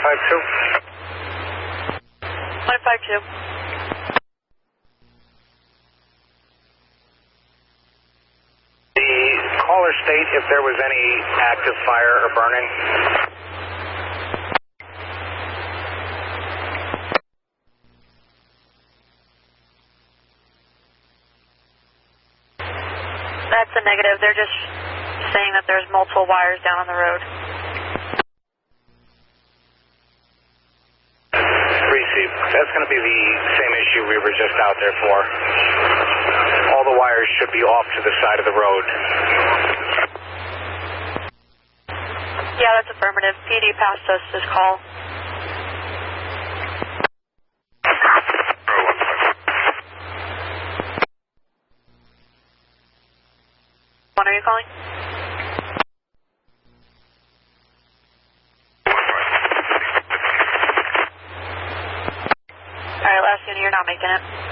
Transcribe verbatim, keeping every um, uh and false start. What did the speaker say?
five two. one five two. The caller state if there was any active fire or burning. That's a negative. They're just saying that there's multiple wires down on the road. Receive. That's going to be the same issue we were just out there for. All the wires should be off to the side of the road. Yeah, that's affirmative. P D passed us this call. When are you calling? Alright, last unit, you're not making it.